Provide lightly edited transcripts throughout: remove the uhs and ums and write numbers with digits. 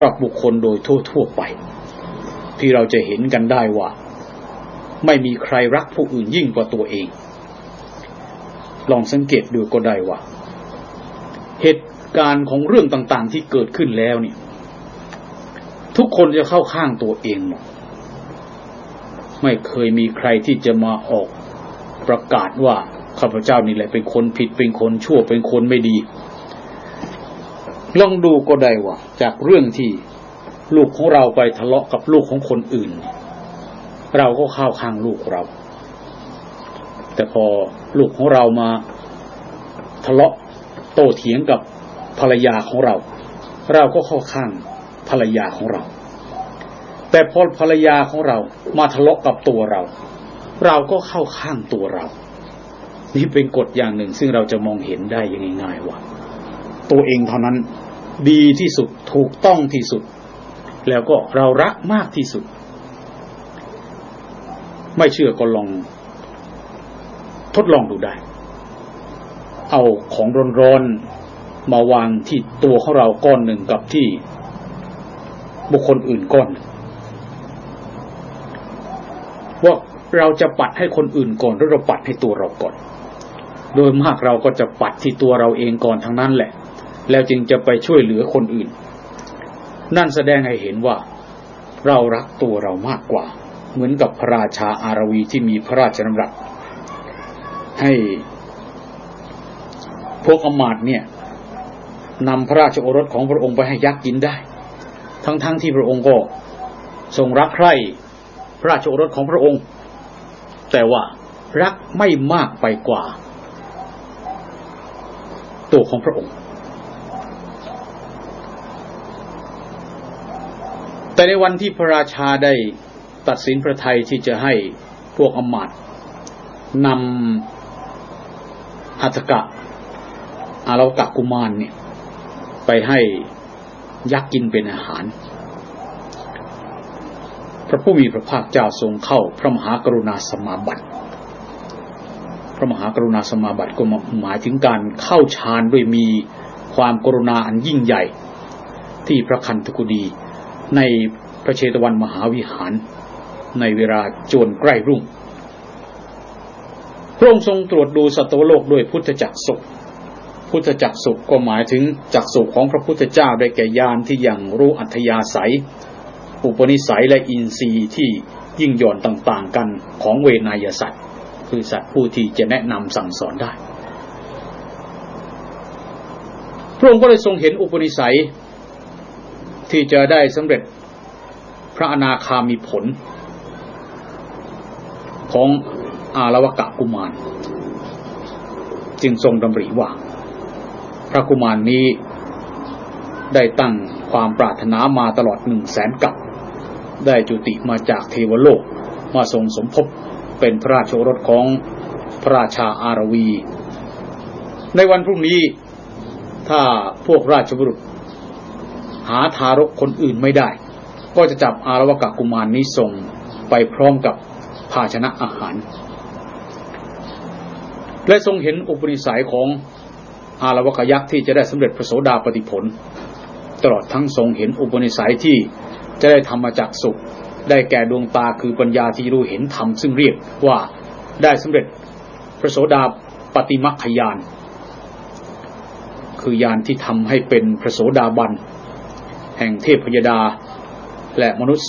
กับบุคคลโดยทั่วไปที่เราจะเห็นกันได้ว่าไม่มีใครรักผู้อื่นยิ่งกว่าตัวเองลองสังเกตดูก็ได้ว่าเหตุการณ์ของเรื่องต่างๆที่เกิดขึ้นแล้วเนี่ยทุกคนจะเข้าข้างตัวเองหมดไม่เคยมีใครที่จะมาออกประกาศว่าข้าพเจ้านี่แหละเป็นคนผิดเป็นคนชั่วเป็นคนไม่ดีลองดูก็ได้ว่าจากเรื่องที่ลูกของเราไปทะเลาะกับลูกของคนอื่นเราก็เข้าข้างลูกเราแต่พอลูกของเรามาทะเลาะโต้เถียงกับภรรยาของเราเราก็เข้าข้างภรรยาของเราแต่พอภรรยาของเรามาทะเลาะกับตัวเราเราก็เข้าข้างตัวเรานี่เป็นกฎอย่างหนึ่งซึ่งเราจะมองเห็นได้อย่างง่ายๆว่าตัวเองเท่านั้นดีที่สุดถูกต้องที่สุดแล้วก็เรารักมากที่สุดไม่เชื่อก็ลองทดลองดูได้เอาของร้อนๆมาวางที่ตัวของเราก้อนหนึ่งกับที่บุคคลอื่นก้อนว่าเราจะปัดให้คนอื่นก่อนหรือเราปัดให้ตัวเราก่อนโดยมากเราก็จะปัดที่ตัวเราเองก่อนทั้งนั้นแหละแล้วจึงจะไปช่วยเหลือคนอื่นนั่นแสดงให้เห็นว่าเรารักตัวเรามากกว่าเหมือนกับพระราชาอารวีที่มีพระราชดำรัสให้พวกอมาตย์เนี่ยนำพระราชโอรสของพระองค์ไปให้ยักษ์กินได้ทั้งที่พระองค์ก็ทรงรักใคร่พระราชโอรสของพระองค์แต่ว่ารักไม่มากไปกว่าตัวของพระองค์แต่ในวันที่พระราชาได้ตัดสินพระทัยที่จะให้พวกอมาตย์นำหัตถกะอาลวกะกุมารเนี่ยไปให้ยักษ์กินเป็นอาหารพระผู้มีพระภาคเจ้าทรงเข้าพระมหากรุณาสมาบัติพระมหากรุณาสมาบัติก็หมายถึงการเข้าฌานด้วยมีความกรุณาอันยิ่งใหญ่ที่พระคันธกุฎีในพระเชตวันมหาวิหารในเวลาจวนใกล้รุ่งพระองค์ทรงตรวจดูสัตวโลกด้วยพุทธจักษุพุทธจักษุก็หมายถึงจักษุของพระพุทธเจ้าได้แก่ญาณที่ยังรู้อัธยาศัยอุปนิสัยและอินทรีย์ที่ยิ่งหย่อนต่างๆกันของเวนยสัตว์คือสัตว์ผู้ที่จะแนะนำสั่งสอนได้พระองค์ก็ได้ทรงเห็นอุปนิสัยที่จะได้สำเร็จพระอนาคามีผลของอาลวกะกุมารจึงทรงดำริว่าพระกุมารนี้ได้ตั้งความปรารถนามาตลอด100,000 กับได้จุติมาจากเทวโลกมาทรงสมภพเป็นพระราชโอรสของพระราชาอารวีในวันพรุ่งนี้ถ้าพวกราชบุรุษหาทารกคนอื่นไม่ได้ก็จะจับอาลวกะกุมารนี้ส่งไปพร้อมกับภาชนะอาหารและทรงเห็นอุปนิสัยของอาลวกยักษ์ที่จะได้สำเร็จพระโสดาปัตติผลตลอดทั้งทรงเห็นอุปนิสัยที่จะได้ธรรมจักษุได้แก่ดวงตาคือปัญญาที่รู้เห็นธรรมซึ่งเรียกว่าได้สำเร็จพระโสดาปัตติมรรคญาณคือญาณที่ทำให้เป็นพระโสดาบันแห่งเทพยดาและมนุษย์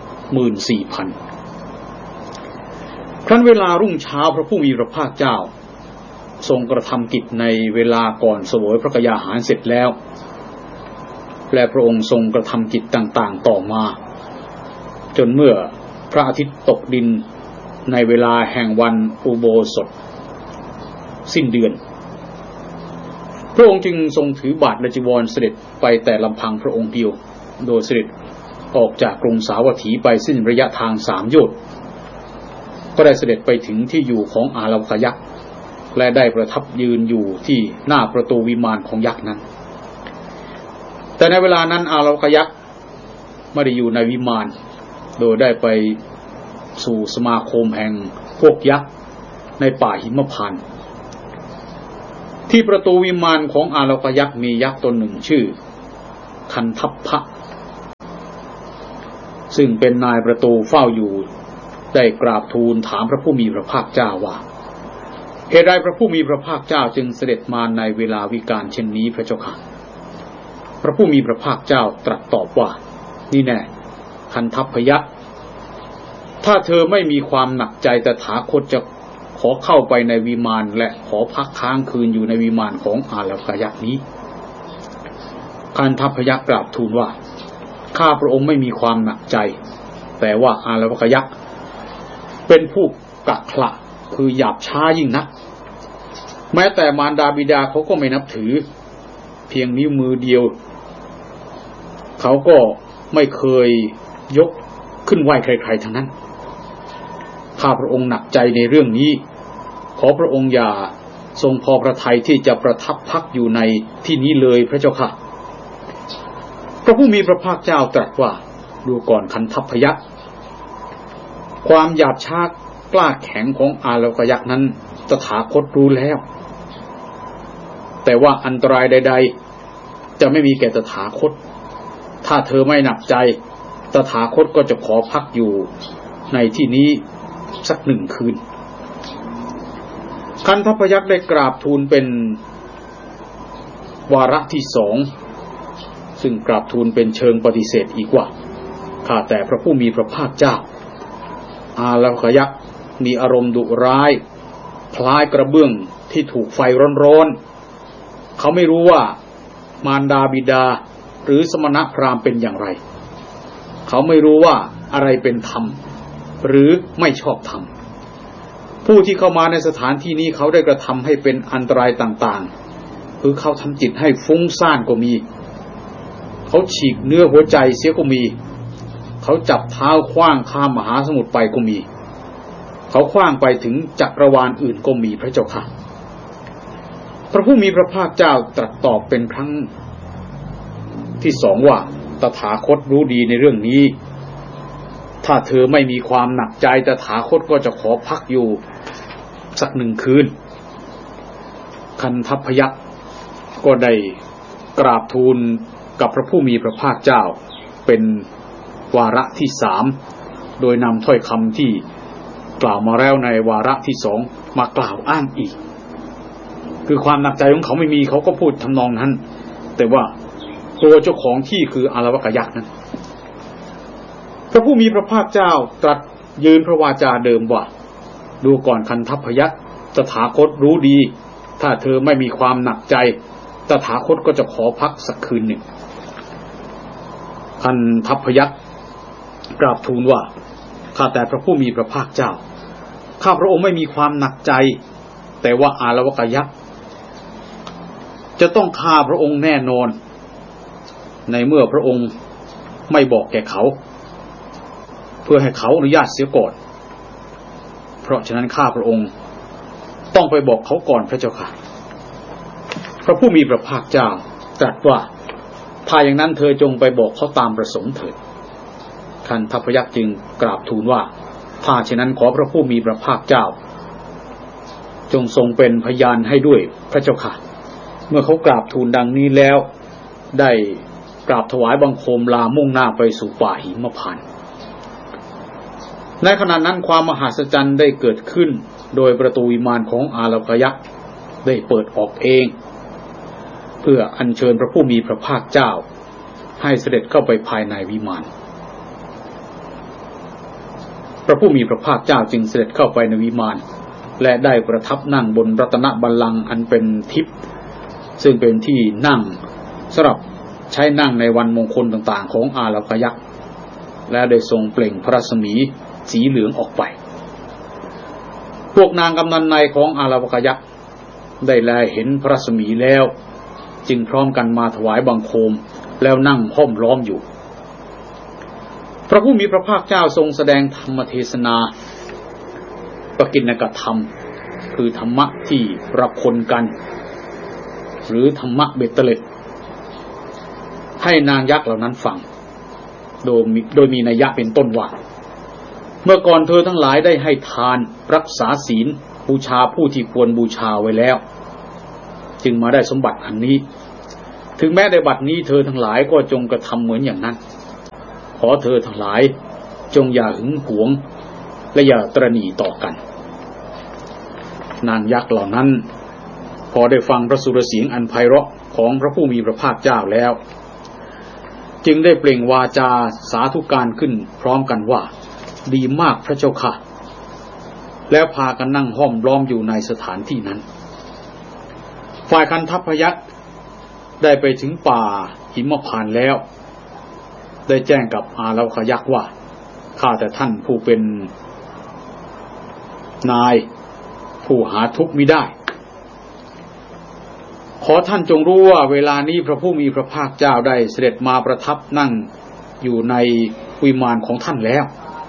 24,000 ครั้นเวลารุ่งเช้าพระผู้มีพระภาคเจ้าทรงกระทำกิจในเวลาก่อนเสวยพระกยาหารเสร็จแล้วและพระองค์ทรงกระทำกิจต่างๆต่อมาจนเมื่อพระอาทิตย์ตกดินในเวลาแห่งวันอุโบสถสิ้นเดือนพระองค์จึงทรงถือบาตรและจีวรเสด็จไปแต่ลำพังพระองค์เดียวโดยเสด็จออกจากกรุงสาวัตถีไปสิ้นระยะทาง3 โยชน์ก็ได้เสด็จไปถึงที่อยู่ของอาลวกยักษ์และได้ประทับยืนอยู่ที่หน้าประตูวิมานของยักษ์นั้นแต่ในเวลานั้นอาลวกยักษ์ไม่ได้อยู่ในวิมานโดยได้ไปสู่สมาคมแห่งพวกยักษ์ในป่าหิมพานต์ที่ประตูวิมานของอาลวกยักษ์มียักษ์ตนหนึ่งชื่อคันทัพพะซึ่งเป็นนายประตูเฝ้าอยู่ได้กราบทูลถามพระผู้มีพระภาคเจ้าว่าเหตุใดพระผู้มีพระภาคเจ้าจึงเสด็จมาในเวลาวิกาลเช่นนี้พระเจ้าค่ะพระผู้มีพระภาคเจ้าตรัสตอบว่านี่แน่คันทัพพยัคฆ์ถ้าเธอไม่มีความหนักใจตถาคตจะขอเข้าไปในวิมานและขอพักค้างคืนอยู่ในวิมานของอาลวกยักษ์นี้คันทัพพยัคฆ์กราบทูลว่าข้าพระองค์ไม่มีความหนักใจแต่ว่าอาลวกยักษ์เป็นผู้กักขะคือหยาบช้ายิ่งนักแม้แต่มารดาบิดาเขาก็ไม่นับถือเพียงนิ้วมือเดียวเขาก็ไม่เคยยกขึ้นไหว้ใครๆทั้งนั้นข้าพระองค์หนักใจในเรื่องนี้ขอพระองค์อย่าทรงพอพระทัยที่จะประทับพักอยู่ในที่นี้เลยพระเจ้าค่ะพระผู้มีพระภาคเจ้าตรัสว่าดูก่อนคันทัพพยัคฆ์ความหยาบช้ากล้าแข็งของอาลวกยักษ์นั้นตถาคตรู้แล้วแต่ว่าอันตรายใดๆจะไม่มีแก่ตถาคตถ้าเธอไม่หนักใจตถาคตก็จะขอพักอยู่ในที่นี้สัก1 คืนคันทัพพยัคฆ์ได้กราบทูลเป็นวาระที่2ซึ่งกราบทูลเป็นเชิงปฏิเสธอีกว่าข้าแต่พระผู้มีพระภาคเจ้าอาลวกยักษ์มีอารมณ์ดุร้ายคล้ายกระเบื้องที่ถูกไฟร้อนๆเขาไม่รู้ว่ามารดาบิดาหรือสมณพราหมณ์เป็นอย่างไรเขาไม่รู้ว่าอะไรเป็นธรรมหรือไม่ชอบธรรมผู้ที่เข้ามาในสถานที่นี้เขาได้กระทำให้เป็นอันตรายต่างๆคือเขาทำจิตให้ฟุ้งซ่านก็มีเขาฉีกเนื้อหัวใจเสียก็มีเขาจับเท้าขว้างข้ามมหาสมุทรไปก็มีเขาขว้างไปถึงจักรวาลอื่นก็มีพระเจ้าค่ะพระผู้มีพระภาคเจ้าตรัสตอบเป็นครั้งที่2ว่าตถาคตรู้ดีในเรื่องนี้ถ้าเธอไม่มีความหนักใจตถาคตก็จะขอพักอยู่สัก1 คืนคันทัพพยัคฆ์ก็ได้กราบทูลกับพระผู้มีพระภาคเจ้าเป็นวาระที่3โดยนำถ้อยคำที่กล่าวมาแล้วในวาระที่2มากล่าวอ้างอีกคือความหนักใจของเขาไม่มีเขาก็พูดทำนองนั้นแต่ว่าตัวเจ้าของที่คืออาลวกยักษ์นั้นพระผู้มีพระภาคเจ้าตรัสยืนพระวาจาเดิมว่าดูก่อนคันทัพพยัคฆ์ตถาคตรู้ดีถ้าเธอไม่มีความหนักใจตถาคตก็จะขอพักสักคืนหนึ่งคันทัพพยัคฆ์กราบทูลว่าข้าแต่พระผู้มีพระภาคเจ้าข้าพระองค์ไม่มีความหนักใจแต่ว่าอาลวกยักษ์จะต้องฆ่าพระองค์แน่นอนในเมื่อพระองค์ไม่บอกแก่เขาเพื่อให้เขาอนุญาตเสียก่อนเพราะฉะนั้นข้าพระองค์ต้องไปบอกเขาก่อนพระเจ้าค่ะพระผู้มีพระภาคเจ้าตรัสว่าถ้าอย่างนั้นเธอจงไปบอกเขาตามประสงค์เถิดคันทัพพยัคฆ์จึงกราบทูลว่าถ้าเช่นนั้นขอพระผู้มีพระภาคเจ้าจงทรงเป็นพยานให้ด้วยพระเจ้าค่ะเมื่อเขากราบทูลดังนี้แล้วได้กราบถวายบังคมลามุ่งหน้าไปสู่ป่าหิมพานต์ในขณะนั้นความมหัศจรรย์ได้เกิดขึ้นโดยประตูวิมานของอาลวกยักษ์ได้เปิดออกเองเพื่ออัญเชิญพระผู้มีพระภาคเจ้าให้เสด็จเข้าไปภายในวิมานพระผู้มีพระภาคเจ้าจึงเสด็จเข้าไปในวิมานและได้ประทับนั่งบนรัตนบัลลังก์อันเป็นทิพย์ซึ่งเป็นที่นั่งสำหรับใช้นั่งในวันมงคลต่างๆของอาลวกยักษ์และได้ทรงเปล่งพระรัศมีสีเหลืองออกไปพวกนางกำนันในของอาลวกยักษ์ได้แลเห็นพระรัศมีแล้วจึงพร้อมกันมาถวายบังคมแล้วนั่งห้อมล้อมอยู่พระผู้มีพระภาคเจ้าทรงแสดงธรรมเทศนาปกิณกธรรมคือธรรมะที่ประคนกันหรือธรรมะเบ็ดเตล็ดให้นางยักษ์เหล่านั้นฟังโดยมีนัยยะเป็นต้นว่าเมื่อก่อนเธอทั้งหลายได้ให้ทานรักษาศีลบูชาผู้ที่ควรบูชาไว้แล้วจึงมาได้สมบัติอันนี้ถึงแม้ในบัดนี้เธอทั้งหลายก็จงกระทำเหมือนอย่างนั้นขอเธอทั้งหลายจงอย่าหึงหวงและอย่าตระหนี่ต่อกันนางยักษ์เหล่านั้นพอได้ฟังพระสุรเสียงอันไพเราะของพระผู้มีพระภาคเจ้าแล้วจึงได้เปล่งวาจาสาธุการขึ้นพร้อมกันว่าดีมากพระเจ้าค่ะแล้วพากันนั่งห้อมล้อมอยู่ในสถานที่นั้นฝ่ายคันทัพพยัคฆ์ได้ไปถึงป่าหิมพานต์แล้วได้แจ้งกับอาลวกยักษ์ว่าข้าแต่ท่านผู้เป็นนายผู้หาทุกข์มิได้ขอท่านจงรู้ว่าเวลานี้พระผู้มีพระภาคเจ้าได้เสด็จมาประทับนั่งอยู่ในวิมานของท่านแล้ว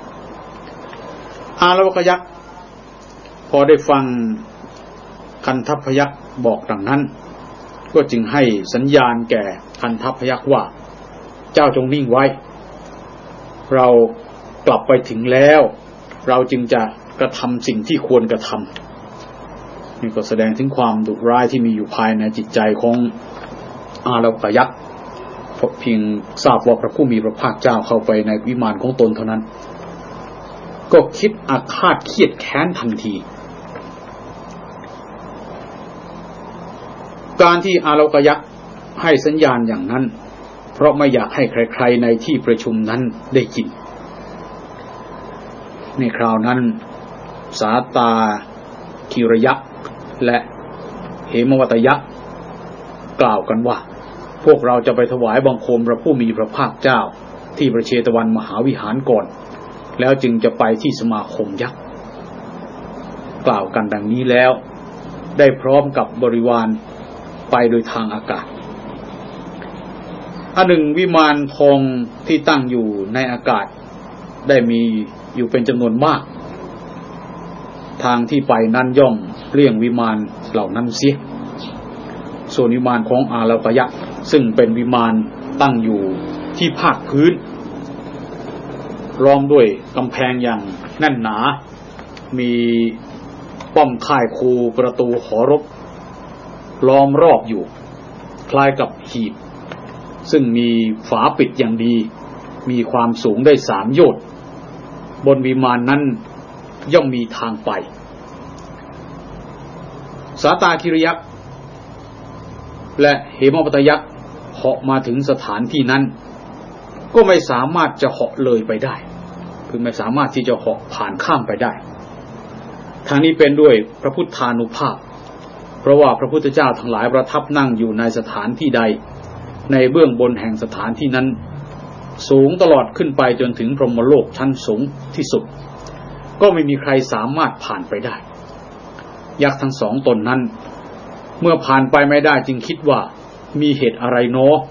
อาลวกยักษ์พอได้ฟังคันทัพพยัคฆ์บอกดังนั้นก็จึงให้สัญญาณแก่คันทัพพยัคฆ์ว่าเจ้าจงนิ่งไว้เรากลับไปถึงแล้วเราจึงจะกระทำสิ่งที่ควรกระทำนี่ก็แสดงถึงความดุร้ายที่มีอยู่ภายในจิตใจของอาลวกยักษ์เพียงทราบว่าพระผู้มีพระภาคเจ้าเข้าไปในวิมานของตนเท่านั้นก็คิดอาฆาตเคียดแค้นทันทีการที่อาลวกยักษ์ให้สัญญาณอย่างนั้นเพราะไม่อยากให้ใครๆในที่ประชุมนั้นได้ยินในคราวนั้นสาตาคิรยักษ์และเหมวัตยักษ์กล่าวกันว่าพวกเราจะไปถวายบังคมพระผู้มีพระภาคเจ้าที่พระเชตวันมหาวิหารก่อนแล้วจึงจะไปที่สมาคมยักษ์กล่าวกันดังนี้แล้วได้พร้อมกับบริวารไปโดยทางอากาศอันหนึ่งวิมานทองที่ตั้งอยู่ในอากาศได้มีอยู่เป็นจำนวนมากทางที่ไปนั้นย่อมเลี่ยงวิมานเหล่านั้นเสียส่วนวิมานของอาลวกยักษ์ซึ่งเป็นวิมานตั้งอยู่ที่ภาคพื้นล้อมด้วยกำแพงอย่างแน่นหนามีป้อมค่ายคูประตูหอรบล้อมรอบอยู่คล้ายกับหีบซึ่งมีฝาปิดอย่างดีมีความสูงได้3 โยชน์บนวิมานนั้นย่อมมีทางไปสาตาคิรยักษ์และเหมวัตยักษ์เหาะมาถึงสถานที่นั้นก็ไม่สามารถจะเหาะเลยไปได้คือไม่สามารถที่จะเหาะผ่านข้ามไปได้ทางนี้เป็นด้วยพระพุทธานุภาพเพราะว่าพระพุทธเจ้าทั้งหลายประทับนั่งอยู่ในสถานที่ใดในเบื้องบนแห่งสถานที่นั้นสูงตลอดขึ้นไปจนถึงพรหมโลกชั้นสูงที่สุดก็ไม่มีใครสามารถผ่านไปได้ยักษ์ทั้ง2 ตนนั้นเมื่อผ่านไปไม่ได้จึงคิดว่ามีเหตุอะไรเนาะ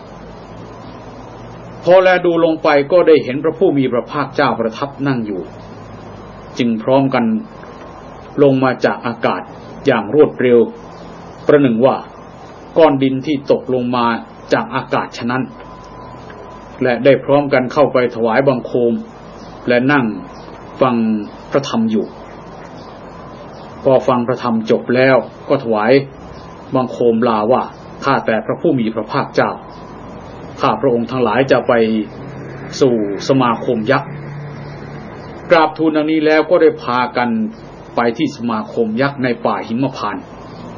พอแลดูลงไปก็ได้เห็นพระผู้มีพระภาคเจ้าประทับนั่งอยู่จึงพร้อมกันลงมาจากอากาศอย่างรวดเร็วประหนึ่งว่าก้อนดินที่ตกลงมาจากอากาศฉะนั้นและได้พร้อมกันเข้าไปถวายบังคมและนั่งฟังพระธรรมอยู่พอฟังพระธรรมจบแล้วก็ถวายบังคมลาว่าข้าแต่พระผู้มีพระภาคเจ้าข้าพระองค์ทั้งหลายจะไปสู่สมาคมยักษ์กราบทูลดังนี้แล้วก็ได้พากันไปที่สมาคมยักษ์ในป่าหิมพานต์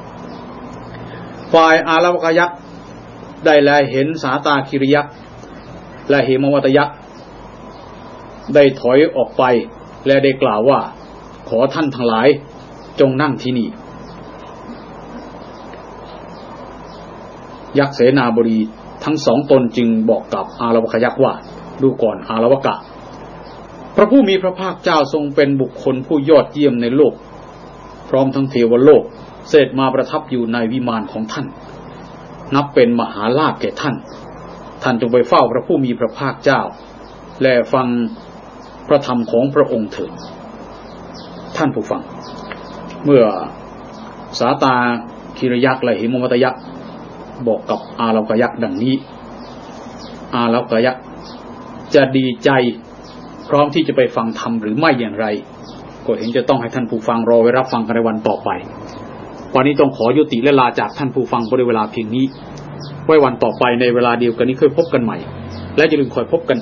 ฝ่ายอาลวกยักษ์ได้แลเห็นสาตาคิรยักษ์และเหมวัตยักษ์ได้ถอยออกไปและได้กล่าวว่าขอท่านทั้งหลายจงนั่งที่นี่ยักษ์เสนาบดีทั้ง2 ตนจึงบอกกับอาลวกยักษ์ว่าดูก่อนอาลวกะพระผู้มีพระภาคเจ้าทรงเป็นบุคคลผู้ยอดเยี่ยมในโลกพร้อมทั้งเทวโลกเสด็จมาประทับอยู่ในวิมานของท่านนับเป็นมหาลาภแก่ท่านจงไปเฝ้าพระผู้มีพระภาคเจ้าและฟังพระธรรมของพระองค์เถิดท่านผู้ฟังเมื่อสาตาคิรยักษ์และเหมวัตยักษ์บอกกับอาลวกยักษ์ดังนี้อาลวกยักษ์จะดีใจพร้อมที่จะไปฟังธรรมหรือไม่อย่างไรก็เห็นจะต้องให้ท่านผู้ฟังรอไว้รับฟังกันในวันต่อไปวันนี้ต้องขอยุติและลาจากท่านผู้ฟังบริเวลาเพียงนี้ไว้วันต่อไปในเวลาเดียวกันนี้ค่อยพบกันใหม่และอย่าลืมคอยพบกัน